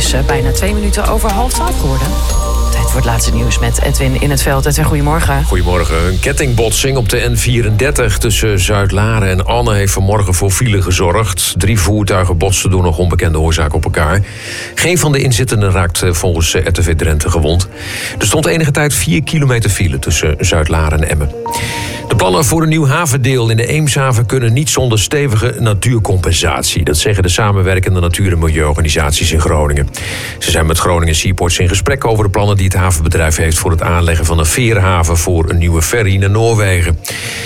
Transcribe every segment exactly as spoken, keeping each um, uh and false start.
is uh, bijna twee minuten over half twaalf geworden. Tijd voor het laatste nieuws met Edwin in het veld. Edwin, goedemorgen. Goedemorgen. Een kettingbotsing op de N vierendertig tussen Zuidlaren en Anne heeft vanmorgen voor file gezorgd. Drie voertuigen botsten door nog onbekende oorzaak op elkaar. Geen van de inzittenden raakt volgens R T V Drenthe gewond. Er stond enige tijd vier kilometer file tussen Zuidlaren en Emmen. De plannen voor een nieuw havendeel in de Eemshaven kunnen niet zonder stevige natuurcompensatie. Dat zeggen de samenwerkende natuur- en milieuorganisaties in Groningen. Ze zijn met Groningen Seaports in gesprek over de plannen die het havenbedrijf heeft voor het aanleggen van een veerhaven voor een nieuwe ferry naar Noorwegen.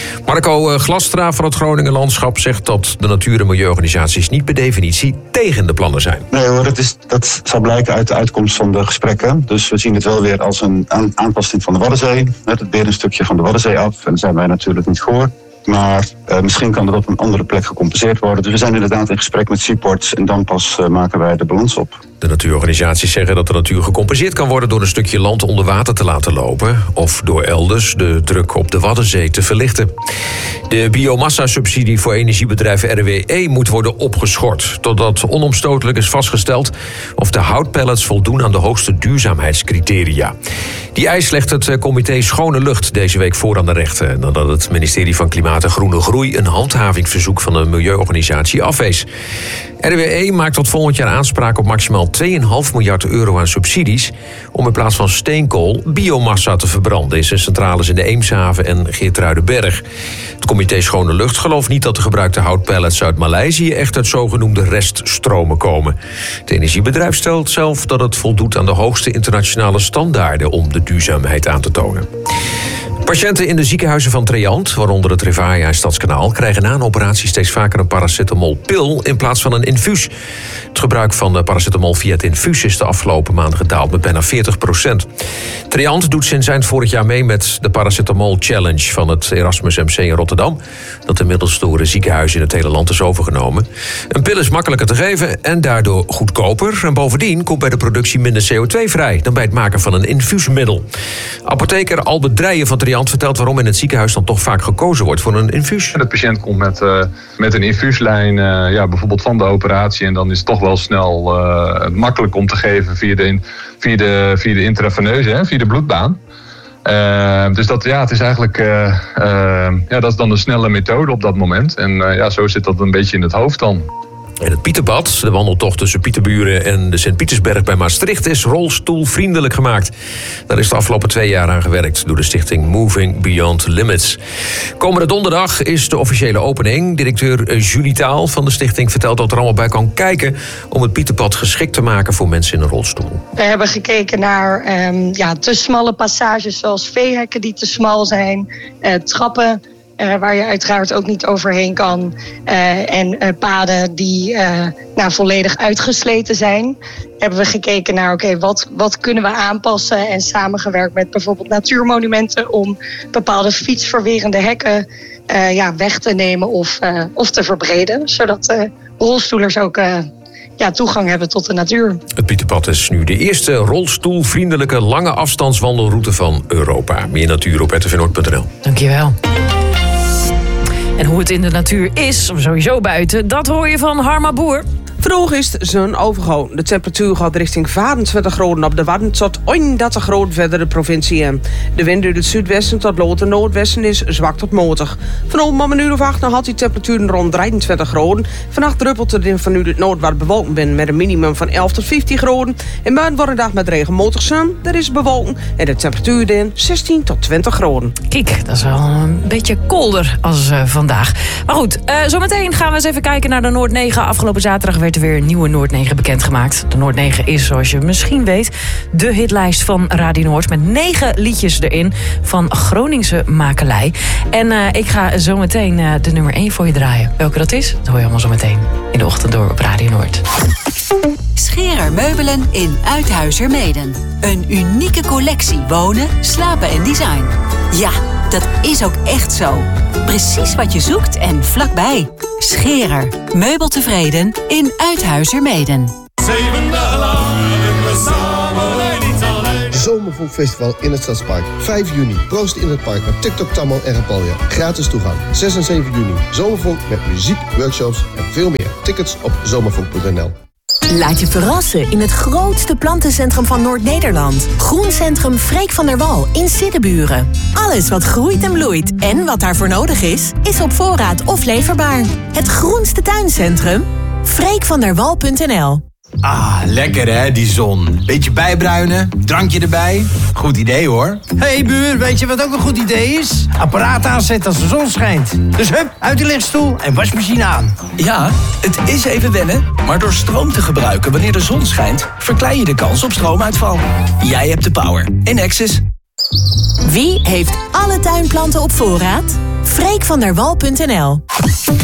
Marco Glastra van het Groningen Landschap zegt dat de natuur- en milieuorganisaties niet per definitie tegen de plannen zijn. Nee hoor, dat, is, dat zal blijken uit de uitkomst van de gesprekken. Dus we zien het wel weer als een aan, aanpassing van de Waddenzee. Het weer een stukje van de Waddenzee af. En daar zijn wij natuurlijk niet voor. Maar uh, misschien kan dat op een andere plek gecompenseerd worden. Dus we zijn inderdaad in gesprek met Seaports en dan pas uh, maken wij de balans op. De natuurorganisaties zeggen dat de natuur gecompenseerd kan worden door een stukje land onder water te laten lopen of door elders de druk op de Waddenzee te verlichten. De biomassa-subsidie voor energiebedrijf R W E moet worden opgeschort, totdat onomstotelijk is vastgesteld of de houtpellets voldoen aan de hoogste duurzaamheidscriteria. Die eis legt het comité Schone Lucht deze week voor aan de rechter, nadat het ministerie van Klimaat en Groene Groei een handhavingsverzoek van een milieuorganisatie afwees. R W E maakt tot volgend jaar aanspraak op maximaal twee komma vijf miljard euro aan subsidies om in plaats van steenkool biomassa te verbranden in zijn centrales in de Eemshaven en Geertruidenberg. Het comité Schone Lucht gelooft niet dat de gebruikte houtpellets uit Maleisië echt uit zogenoemde reststromen komen. Het energiebedrijf stelt zelf dat het voldoet aan de hoogste internationale standaarden om de duurzaamheid aan te tonen. Patiënten in de ziekenhuizen van Triant, waaronder het Revalia en Stadskanaal, krijgen na een operatie steeds vaker een paracetamolpil in plaats van een infuus. Het gebruik van paracetamol via het infuus is de afgelopen maanden gedaald met bijna veertig procent. Triant doet sinds eind vorig jaar mee met de Paracetamol Challenge van het Erasmus M C in Rotterdam, dat inmiddels door ziekenhuizen in het hele land is overgenomen. Een pil is makkelijker te geven en daardoor goedkoper. En bovendien komt bij de productie minder C O twee vrij dan bij het maken van een infuusmiddel. Apotheker Albert Drijen van Triant vertelt waarom in het ziekenhuis dan toch vaak gekozen wordt voor een infuus. De patiënt komt met, uh, met een infuuslijn, uh, ja, bijvoorbeeld van de operatie, en dan is het toch wel snel uh, makkelijk om te geven via de, via de, via de intraveneuze, hè, via de bloedbaan. Uh, dus dat, ja, het is eigenlijk, uh, uh, ja, dat is dan de snelle methode op dat moment. En uh, ja, zo zit dat een beetje in het hoofd dan. En het Pieterbad, de wandeltocht tussen Pieterburen en de Sint-Pietersberg bij Maastricht, is rolstoelvriendelijk gemaakt. Daar is de afgelopen twee jaar aan gewerkt door de stichting Moving Beyond Limits. Komende donderdag is de officiële opening. Directeur Julie Taal van de stichting vertelt dat er allemaal bij kan kijken om het Pieterbad geschikt te maken voor mensen in een rolstoel. We hebben gekeken naar um, ja, te smalle passages zoals veehekken die te smal zijn, uh, trappen Uh, waar je uiteraard ook niet overheen kan. Uh, en uh, paden die uh, nou, volledig uitgesleten zijn. Hebben we gekeken naar, oké, okay, wat, wat kunnen we aanpassen? En samengewerkt met bijvoorbeeld natuurmonumenten om bepaalde fietsverwerende hekken uh, ja, weg te nemen of, uh, of te verbreden. Zodat uh, rolstoelers ook Uh, Ja, toegang hebben tot de natuur. Het Pieterpad is nu de eerste rolstoelvriendelijke lange afstandswandelroute van Europa. Meer natuur op r t v noord punt n l. Dankjewel. En hoe het in de natuur is, sowieso buiten, dat hoor je van Harma Boer. Vroeg is het zon overgehouden. De temperatuur gaat richting vijfentwintig graden op de Wadden tot eenendertig graden verder de provincie in. De wind uit het zuidwesten tot lood en noordwesten is zwak tot matig. Vanochtend om een uur of acht had die temperaturen rond drieëntwintig graden. Vannacht druppelt het vanuit het noordwaarts bewolkt ben met een minimum van elf tot vijftien graden. En morgen wordt een dag met regenmatig zon. Er is bewolken en de temperatuur dan zestien tot twintig graden. Kijk, dat is wel een beetje kolder als uh, vandaag. Maar goed, uh, zometeen gaan we eens even kijken naar de Noord negen. Afgelopen zaterdag werd er weer een nieuwe Noord negen bekendgemaakt. De Noord negen is, zoals je misschien weet, de hitlijst van Radio Noord met negen liedjes erin van Groningse makelij. En uh, ik ga zometeen uh, de nummer één voor je draaien. Welke dat is, dat hoor je allemaal zometeen in de ochtend door op Radio Noord. Scherer Meubelen in Uithuizermeeden. Een unieke collectie wonen, slapen en design. Ja, dat is ook echt zo. Precies wat je zoekt en vlakbij. Scherer. Meubeltevreden in Uithuizermeeden. Zeven dagen lang we samen en niet alleen. Zomervolkfestival in het Stadspark. vijf juni. Proost in het park met TikTok, Tammo en Rapalja. Gratis toegang. zes en zeven juni. Zomervolk met muziek, workshops en veel meer. Tickets op zomervolk punt n l. Laat je verrassen in het grootste plantencentrum van Noord-Nederland. Groencentrum Freek van der Wal in Siddeburen. Alles wat groeit en bloeit en wat daarvoor nodig is, is op voorraad of leverbaar. Het groenste tuincentrum? freek van der wal punt n l. Ah, lekker hè, die zon. Beetje bijbruinen, drankje erbij. Goed idee hoor. Hé hey, buur, weet je wat ook een goed idee is? Apparaat aanzetten als de zon schijnt. Dus hup, uit de lichtstoel en wasmachine aan. Ja, het is even wennen, maar door stroom te gebruiken wanneer de zon schijnt, verklein je de kans op stroomuitval. Jij hebt de power. Enexis. Wie heeft alle tuinplanten op voorraad? freek van der wal punt n l.